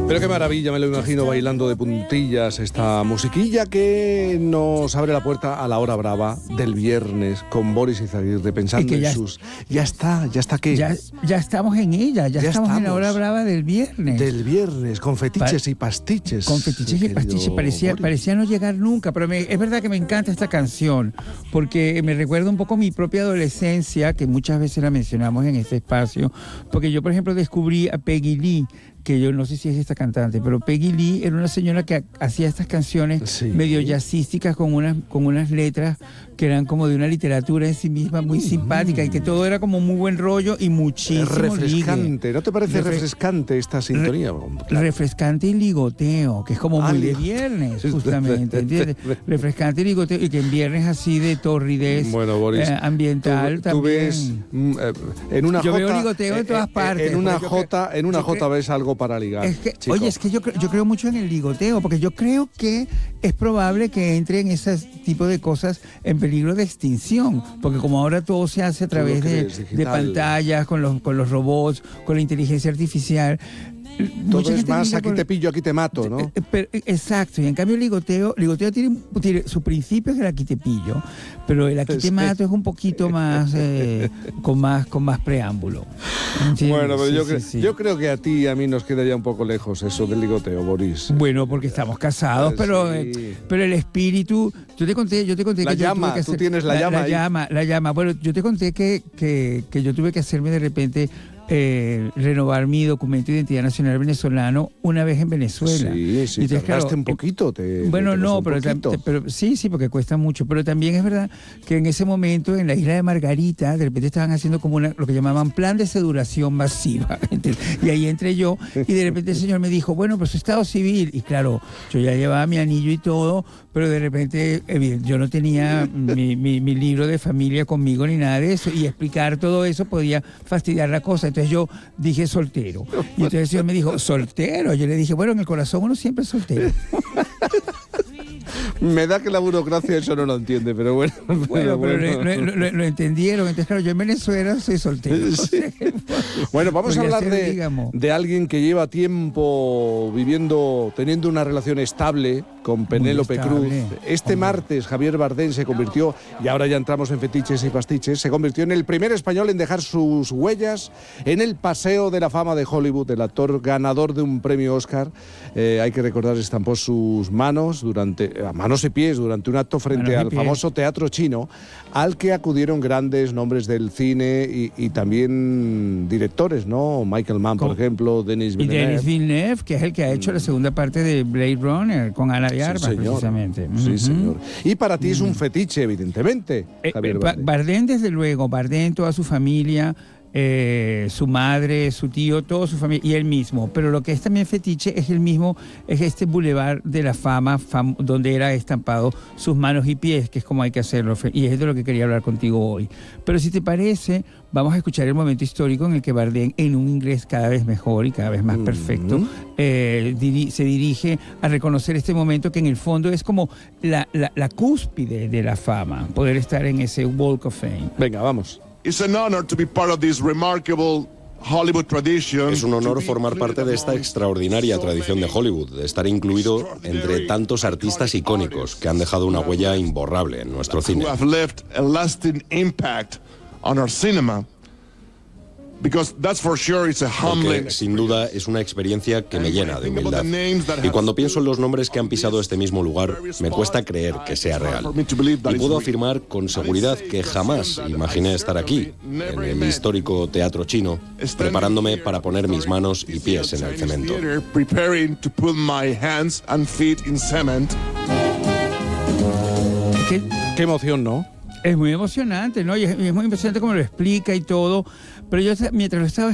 Pero qué maravilla, me lo imagino bailando de puntillas esta musiquilla que nos abre la puerta a la hora brava del viernes con Boris Izaguirre, pensando en sus... Ya está ¿qué? Ya estamos en ella, ya estamos en la hora brava del viernes. Del viernes, con fetiches y pastiches. Con fetiches y pastiches, parecía no llegar nunca, pero es verdad que me encanta esta canción, porque me recuerda un poco mi propia adolescencia, que muchas veces la mencionamos en este espacio, porque yo, por ejemplo, descubrí a Peggy Lee, que yo no sé si es esta cantante, pero Peggy Lee era una señora que hacía estas canciones medio jazzísticas con unas letras que eran como de una literatura en sí misma muy simpática y que todo era como muy buen rollo y muchísimo refrescante, ligue. ¿No te parece refrescante esta sintonía? Refrescante y ligoteo, que es como muy de viernes, justamente, ¿entiendes? Refrescante y ligoteo, y que en viernes así de torridez ambiental tú ves en una yo jota, veo ligoteo en todas partes. En una jota ves algo para ligar. Oye, es que yo creo mucho en el ligoteo, porque yo creo que es probable que entre en ese tipo de cosas en peligro de extinción, porque como ahora todo se hace a través de pantallas, con los robots, con la inteligencia artificial. Todo es más, aquí te pillo, aquí te mato, ¿no? Exacto, y en cambio el ligoteo tiene su principio es el aquí te pillo, pero el aquí te mato es un poquito más, con más preámbulo. ¿Entiendes? Bueno, pero yo creo que a ti y a mí nos queda ya un poco lejos eso del ligoteo, Boris. Bueno, porque estamos casados, pero el espíritu, yo te conté la que llama, yo tuve que hacer, tú tienes la llama. Bueno, yo te conté que yo tuve que hacerme de repente renovar mi documento de identidad nacional venezolano una vez en Venezuela. Sí, tardaste un poquito. Pero sí, porque cuesta mucho. Pero también es verdad que en ese momento, en la isla de Margarita, de repente estaban haciendo como lo que llamaban plan de sedulación masiva. Y ahí entré yo, y de repente el señor me dijo, bueno, pues su estado civil. Y claro, yo ya llevaba mi anillo y todo, pero de repente yo no tenía mi libro de familia conmigo ni nada de eso, y explicar todo eso podía fastidiar la cosa. Entonces yo dije soltero. Y entonces el señor me dijo, ¿soltero? Yo le dije, bueno, en el corazón uno siempre es soltero. Me da que la burocracia eso no lo entiende, pero bueno. Pero lo entendieron. Entonces, claro, yo en Venezuela soy soltero. Sí. Bueno, vamos a hablar de alguien que lleva tiempo teniendo una relación estable con Penélope Cruz. Martes Javier Bardem se convirtió, y ahora ya entramos en fetiches y pastiches, se convirtió en el primer español en dejar sus huellas en el Paseo de la Fama de Hollywood. El actor ganador de un premio Oscar, hay que recordar, estampó sus manos y pies durante un acto frente al famoso Teatro Chino, al que acudieron grandes nombres del cine y también directores, ¿no? Michael Mann, por ejemplo, Denis Villeneuve. Y Denis Villeneuve, que es el que ha hecho la segunda parte de Blade Runner con Ana de Armas, precisamente. Sí, señor. Y para ti es un fetiche, evidentemente, Javier Bardem. Bardem, desde luego. Bardem, toda su familia, su madre, su tío, toda su familia y él mismo. Pero lo que es también fetiche es este Boulevard de la Fama, donde era estampado sus manos y pies, que es como hay que hacerlo, y es de lo que quería hablar contigo hoy. Pero si te parece, vamos a escuchar el momento histórico en el que Bardem, en un inglés cada vez mejor y cada vez más perfecto, se dirige a reconocer este momento que en el fondo es como la cúspide de la fama, poder estar en ese Walk of Fame. Venga, vamos. It's an honor to be part of this remarkable Hollywood tradition. Es un honor formar parte de esta extraordinaria tradición de Hollywood, de estar incluido entre tantos artistas icónicos que han dejado una huella imborrable en nuestro cine. Who have left a lasting impact on our cinema. Because that's for sure it's a humbling. Porque sin duda es una experiencia que me llena de humildad. Y cuando pienso en los nombres que han pisado este mismo lugar, me cuesta creer que sea real. Y puedo afirmar con seguridad que jamás imaginé estar aquí, en el histórico Teatro Chino, preparándome para poner mis manos y pies en el cemento. Qué emoción, ¿no? Es muy emocionante, ¿no? Y es muy impresionante cómo lo explica y todo. Pero yo, mientras lo estaba